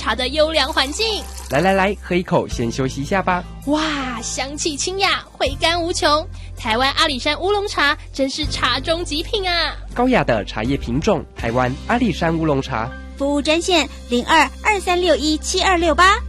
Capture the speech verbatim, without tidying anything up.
茶的优良环境。 来来来，喝一口，先休息一下吧。 哇，香气清雅，回甘无穷。台湾阿里山乌龙茶真是茶中极品啊！ 高雅的茶叶品种，台湾阿里山乌龙茶。 服务专线零二二三六一七二六八。